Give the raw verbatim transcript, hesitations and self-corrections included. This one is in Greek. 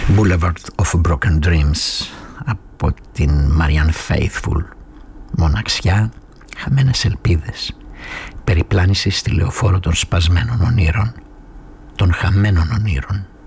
Boulevard of Broken Dreams από την Marianne Faithfull. Μοναξιά, χαμένες ελπίδες, περιπλάνηση στη λεωφόρο των σπασμένων ονείρων, των χαμένων ονείρων.